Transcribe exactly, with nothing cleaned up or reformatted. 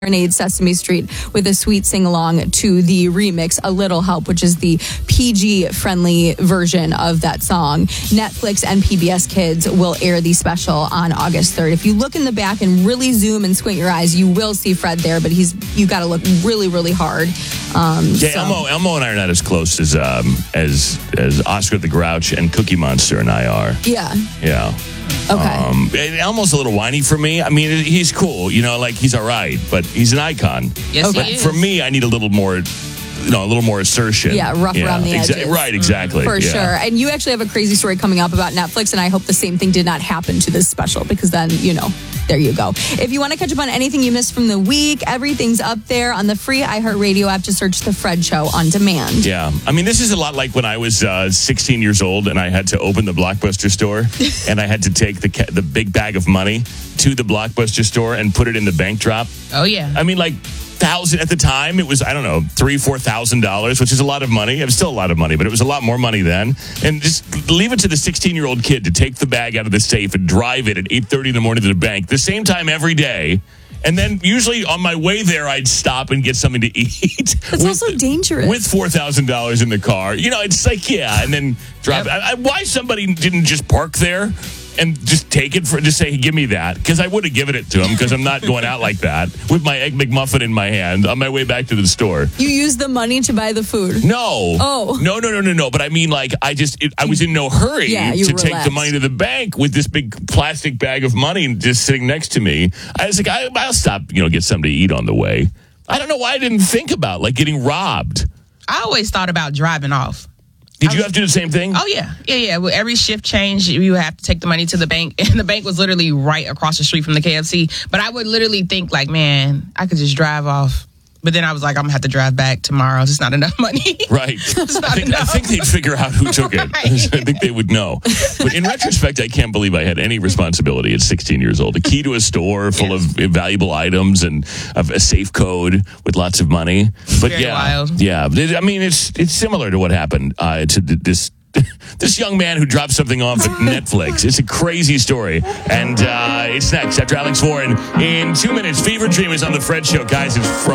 Serenade Sesame Street with a sweet sing-along to the remix, A Little Help, which is the P G-friendly version of that song. Netflix and P B S Kids will air the special on August third. If you look in the back and really zoom and squint your eyes, you will see Fred there, but he's you got to look really, really hard. Um, yeah, so. Elmo, Elmo and I are not as close as um, as as Oscar the Grouch and Cookie Monster and I are. Yeah. Yeah. Okay. Um, Elmo's a little whiny for me. I mean, he's cool, you know, like he's all right, but he's an icon. Yes, okay. he is. For me, I need a little more, you know, a little more assertion. Yeah, rough yeah, around the exa- edges. Right, exactly. For yeah. sure. And you actually have a crazy story coming up about Netflix, and I hope the same thing did not happen to this special, because then, you know, there you go. If you want to catch up on anything you missed from the week, everything's up there on the free iHeartRadio app. Just search The Fred Show on demand. Yeah. I mean, this is a lot like when I was uh, sixteen years old and I had to open the Blockbuster store and I had to take the ca- the big bag of money to the Blockbuster store and put it in the bank drop. Oh, yeah. I mean, like, thousand at the time, it was, I don't know, three, four thousand dollars, which is a lot of money. It was still a lot of money, but it was a lot more money then. And just leave it to the sixteen-year-old kid to take the bag out of the safe and drive it at eight thirty in the morning to the bank, the same time every day. And then usually on my way there, I'd stop and get something to eat. It's with, also dangerous. With four thousand dollars in the car. You know, it's like, yeah, and then drive. Yep. I, I, why somebody didn't just park there and just take it for, just say, give me that. Because I would have given it to him, because I'm not going out like that with my Egg McMuffin in my hand on my way back to the store. You use the money to buy the food. No. Oh. No, no, no, no, no. But I mean, like, I just, it, I was in no hurry Yeah, to you take relaxed. the money to the bank with this big plastic bag of money just sitting next to me. I was like, I, I'll stop, you know, get something to eat on the way. I don't know why I didn't think about, like, getting robbed. I always thought about driving off. Did you have to do the same thing? Oh, yeah. Yeah, yeah. With every shift change, you have to take the money to the bank. And the bank was literally right across the street from the K F C. But I would literally think, like, man, I could just drive off. But then I was like, I'm going to have to drive back tomorrow. It's not enough money. Right. It's not I, think, I enough. think they'd figure out who took it. Right. I think they would know. But in retrospect, I can't believe I had any responsibility at sixteen years old. A key to a store full Yes. of valuable items and a safe code with lots of money. But Very yeah, wild. yeah. I mean, it's it's similar to what happened uh, to this. This young man who dropped something off at Netflix. It's a crazy story. And uh, it's next after Alex Warren. In two minutes, Fever Dream is on The Fred Show. Guys, it's Friday.